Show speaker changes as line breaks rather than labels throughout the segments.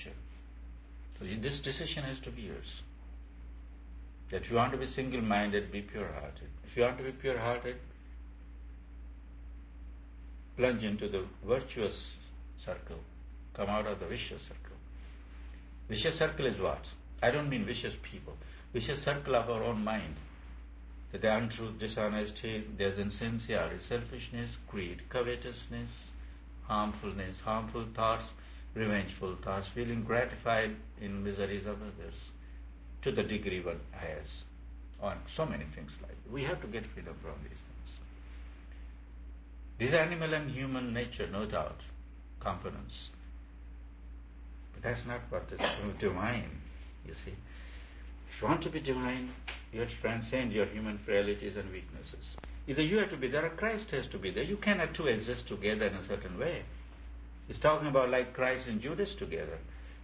nature. So this decision has to be yours. That if you want to be single-minded, be pure-hearted. If you want to be pure-hearted, plunge into the virtuous circle. Come out of the vicious circle. Vicious circle is what? I don't mean vicious people. Vicious circle of our own mind. The untruth, dishonesty, there's insincerity, selfishness, greed, covetousness, harmfulness, harmful thoughts, revengeful thoughts, feeling gratified in miseries of others to the degree one has, on so many things like that. We have to get freedom from these things. These animal and human nature, no doubt, components. But that's not what is divine, you see. If you want to be divine, you have to transcend your human frailties and weaknesses. Either you have to be there or Christ has to be there. You cannot two exist together in a certain way. He's talking about like Christ and Judas together.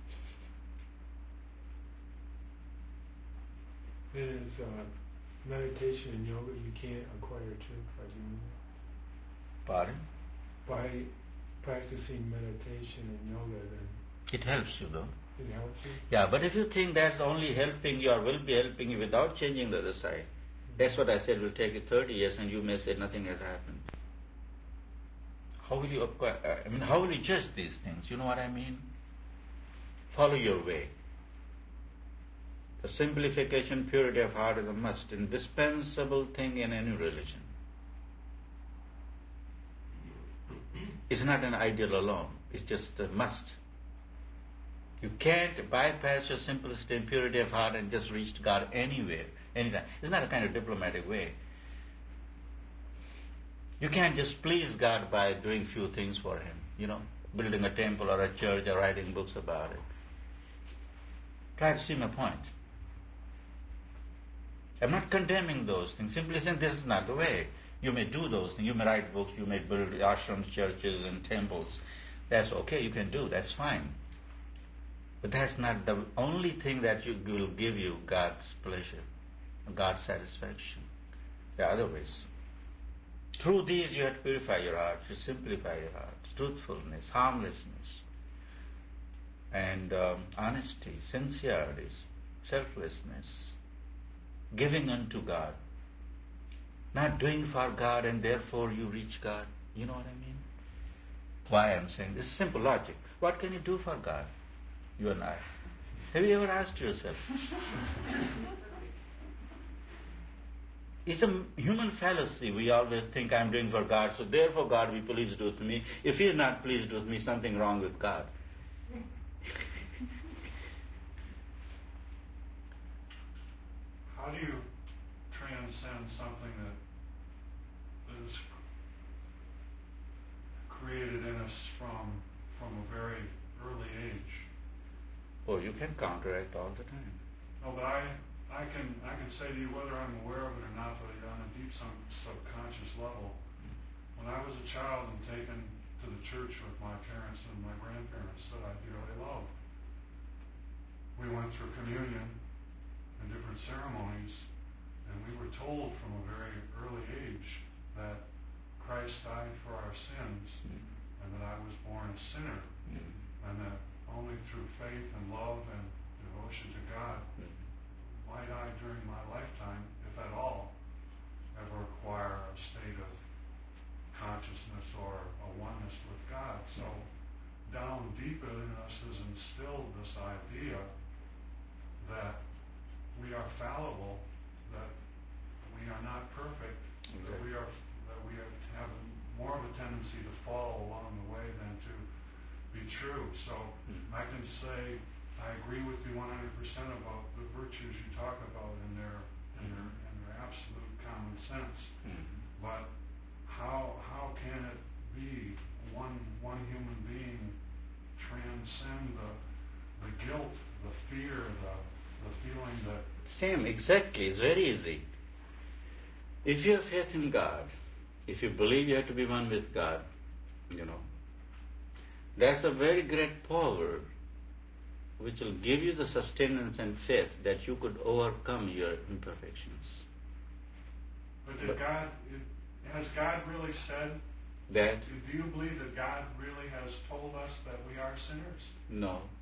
Is meditation and yoga, you can't acquire truth by doing that?
Pardon?
By practicing meditation and yoga, then
it helps you, though.
It helps you?
Yeah, but if you think that's only helping you or will be helping you without changing the other side, that's what I said, it will take you 30 years and you may say nothing has happened. How will you acquire, how will you judge these things? You know what I mean? Follow your way. The simplification, purity of heart is a must, indispensable thing in any religion. It's not an ideal alone, it's just a must. You can't bypass your simplicity and purity of heart and just reach God anywhere, anytime. It's not a kind of diplomatic way. You can't just please God by doing few things for Him, building a temple or a church or writing books about it. Try to see my point. I'm not condemning those things, simply saying this is not the way. You may do those things, you may write books, you may build ashrams, churches and temples. That's okay, you can do, that's fine. But that's not the only thing that will give you God's pleasure, God's satisfaction. There are other ways. Through these you have to purify your heart, to simplify your heart, truthfulness, harmlessness, and honesty, sincerity, selflessness, giving unto God. Not doing for God and therefore you reach God. You know what I mean? Why I'm saying this is simple logic. What can you do for God? You and I. Have you ever asked yourself? It's a human fallacy. We always think I'm doing for God, so therefore God will be pleased with me. If He is not pleased with me, something wrong with God.
How do you transcend something that is created in us from a very early age?
Oh, you can counteract all the time.
No, but I can say to you whether I'm aware of it or not, but on a deep subconscious level. When I was a child and taken to the church with my parents and my grandparents that I dearly loved, we went through communion and different ceremonies, and we were told from a very early age that Christ died for our sins, and that I was born a sinner, and that only through faith and love and devotion to God might I, during my lifetime, if at all, ever acquire a state of consciousness or a oneness with God. So down deep in us is instilled this idea that we are fallible, that we are not perfect, that we have more of a tendency to fall along the way than to be true. So I can say I agree with you 100% about the virtues you talk about in their absolute common sense. But how can it be one human being transcend the guilt, the fear, the feeling that...
Same, exactly. It's very easy. If you have faith in God, if you believe you have to be one with God, that's a very great power which will give you the sustenance and faith that you could overcome your imperfections.
But has God really said
that?
Do you believe that God really has told us that we are sinners?
No.